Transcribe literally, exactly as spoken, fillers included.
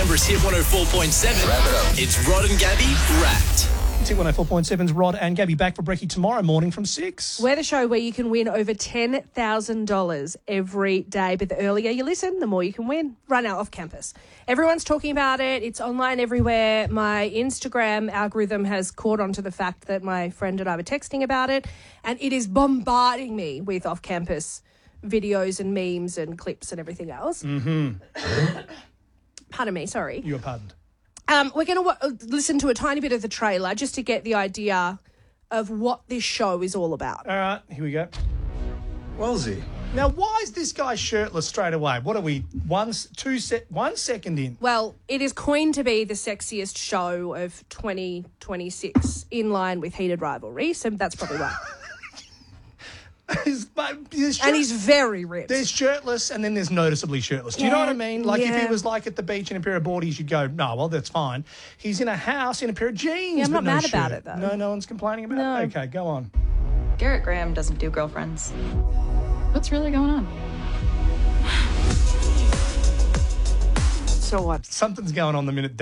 Canberra's Hit one oh four point seven. Wrap it up. It's Rod and Gabby Wrapped. Hit one oh four point seven's Rod and Gabby back for brekkie tomorrow morning from six. We're the show where you can win over ten thousand dollars every day, but the earlier you listen, the more you can win. Run out off campus. Everyone's talking about it. It's online everywhere. My Instagram algorithm has caught on to the fact that my friend and I were texting about it, and it is bombarding me with off-campus videos and memes and clips and everything else. Mm-hmm. Pardon me, sorry. You are pardoned. Um, we're going to w- listen to a tiny bit of the trailer just to get the idea of what this show is all about. All right, here we go. Wellsy. Now, why is this guy shirtless straight away? What are we, one, two se- one second in? Well, it is coined to be the sexiest show of twenty twenty-six, in line with Heated Rivalry, so that's probably why. He's- but there's shirt- And he's very ripped. There's shirtless and then there's noticeably shirtless. Do you know what I mean? Like if Yeah. he was like at the beach in a pair of boardies, you'd go, no, well, that's fine. He's in a house in a pair of jeans. Yeah, I'm but not no mad about shirt. it, though. No, no one's complaining about No. it. Okay, go on. Garrett Graham doesn't do girlfriends. What's really going on? So what? Something's going on the minute